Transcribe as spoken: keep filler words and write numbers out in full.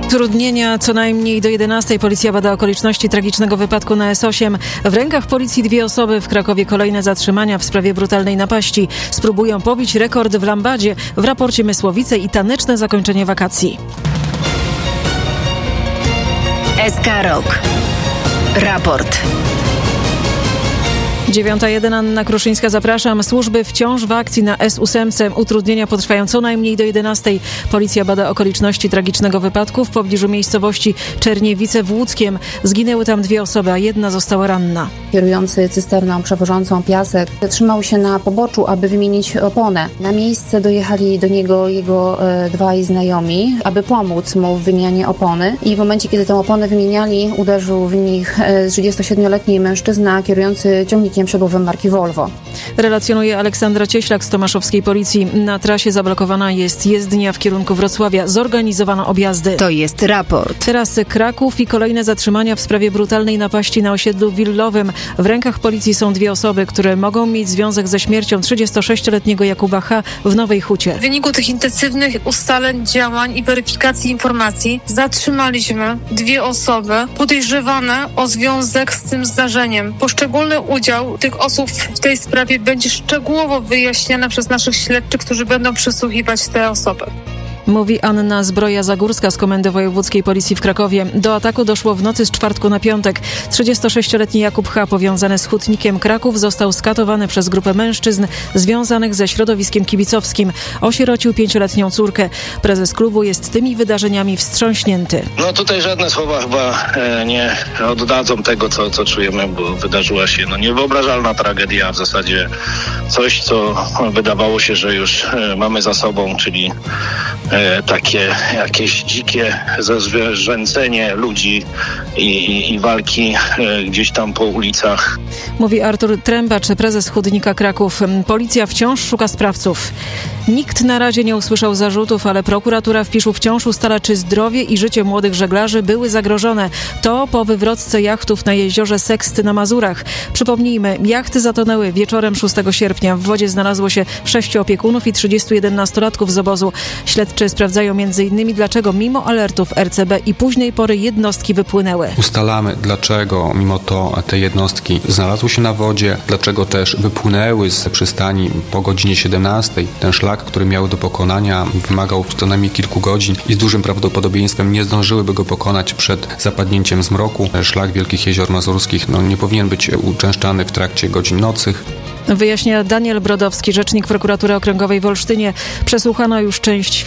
Utrudnienia co najmniej do jedenastej. Policja bada okoliczności tragicznego wypadku na S osiem. W rękach policji dwie osoby. W Krakowie kolejne zatrzymania w sprawie brutalnej napaści. Spróbują pobić rekord w Lambadzie. W raporcie Mysłowice i taneczne zakończenie wakacji. S K Rok. Raport. dziewiąta jeden, Anna Kruszyńska, zapraszam. Służby wciąż w akcji na S osiem. Utrudnienia potrwają co najmniej do jedenastej. Policja bada okoliczności tragicznego wypadku w pobliżu miejscowości Czerniewice w Łódzkiem. Zginęły tam dwie osoby, a jedna została ranna. Kierujący cysterną przewożącą piasek zatrzymał się na poboczu, aby wymienić oponę. Na miejsce dojechali do niego jego e, dwaj znajomi, aby pomóc mu w wymianie opony. I w momencie, kiedy tę oponę wymieniali, uderzył w nich e, trzydziestosiedmioletni mężczyzna kierujący ciągnikiem siodłowym marki Volvo. Relacjonuje Aleksandra Cieślak z Tomaszowskiej Policji. Na trasie zablokowana jest jezdnia w kierunku Wrocławia. Zorganizowano objazdy. To jest raport. Teraz Kraków i kolejne zatrzymania w sprawie brutalnej napaści na osiedlu willowym. W rękach policji są dwie osoby, które mogą mieć związek ze śmiercią trzydziestosześcioletniego Jakuba H. w Nowej Hucie. W wyniku tych intensywnych ustaleń, działań i weryfikacji informacji zatrzymaliśmy dwie osoby podejrzewane o związek z tym zdarzeniem. Poszczególny udział tych osób w tej sprawie będzie szczegółowo wyjaśniany przez naszych śledczych, którzy będą przesłuchiwać te osoby. Mówi Anna Zbroja-Zagórska z Komendy Wojewódzkiej Policji w Krakowie. Do ataku doszło w nocy z czwartku na piątek. trzydziestosześcioletni Jakub H., powiązany z hutnikiem Kraków, został skatowany przez grupę mężczyzn związanych ze środowiskiem kibicowskim. Osierocił pięcioletnią córkę. Prezes klubu jest tymi wydarzeniami wstrząśnięty. No tutaj żadne słowa chyba e, nie oddadzą tego, co, co czujemy, bo wydarzyła się no, niewyobrażalna tragedia. W zasadzie coś, co wydawało się, że już e, mamy za sobą, czyli e, takie jakieś dzikie zezwierzęcenie ludzi i, i, i walki e, gdzieś tam po ulicach. Mówi Artur Trębacz, prezes Hutnika Kraków. Policja wciąż szuka sprawców. Nikt na razie nie usłyszał zarzutów, ale prokuratura w Piszu wciąż ustala, czy zdrowie i życie młodych żeglarzy były zagrożone. To po wywrotce jachtów na jeziorze Seksty na Mazurach. Przypomnijmy, jachty zatonęły wieczorem szóstego sierpnia. W wodzie znalazło się sześciu opiekunów i trzydziestu jeden nastolatków z obozu. Śledczy sprawdzają między innymi, dlaczego mimo alertów R C B i późnej pory jednostki wypłynęły. Ustalamy, dlaczego mimo to te jednostki znalazły się na wodzie, dlaczego też wypłynęły z przystani po godzinie siedemnastej. Ten szlak, który miały do pokonania, wymagał co najmniej kilku godzin i z dużym prawdopodobieństwem nie zdążyłyby go pokonać przed zapadnięciem zmroku. Szlak Wielkich Jezior Mazurskich no, nie powinien być uczęszczany w trakcie godzin nocnych. Wyjaśnia Daniel Brodowski, rzecznik Prokuratury Okręgowej w Olsztynie. Przesłuchano już część